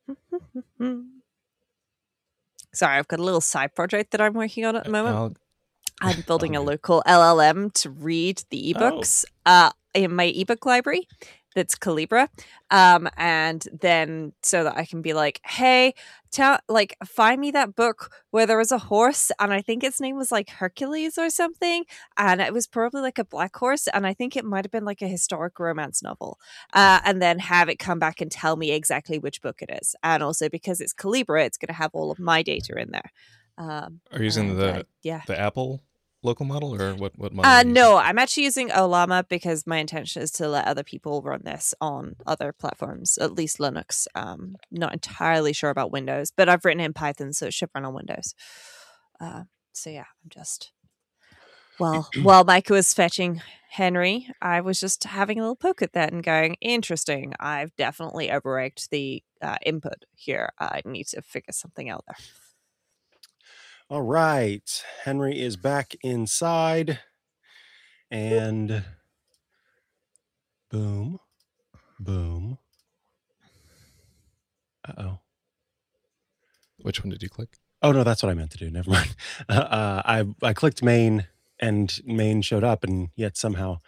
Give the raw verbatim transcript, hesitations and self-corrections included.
Sorry, I've got a little side project that I'm working on at the moment. I'll, I'm building I'll a do- local L L M to read the ebooks uh, in my ebook library. That's Calibra, um, and then so that I can be like, hey, tell, like, find me that book where there was a horse, and I think its name was like Hercules or something, and it was probably like a black horse, and I think it might have been like a historic romance novel, uh, and then have it come back and tell me exactly which book it is, and also because it's Calibra, it's going to have all of my data in there. Um, Are you using and, the uh, yeah. the Apple local model, or what? What model Uh, are you using? no, I'm actually using Olama because my intention is to let other people run this on other platforms, at least Linux. Um, not entirely sure about Windows, but I've written in Python, so it should run on Windows. Uh, so yeah, I'm just well, while Mike was fetching Henry, I was just having a little poke at that and going, interesting. I've definitely overrigged the uh, input here. I need to figure something out there. All right. Henry is back inside. And boom, boom. Uh-oh. Which one did you click? Oh, no, that's what I meant to do. Never mind. Uh, uh, I, I clicked main, and main showed up, and yet somehow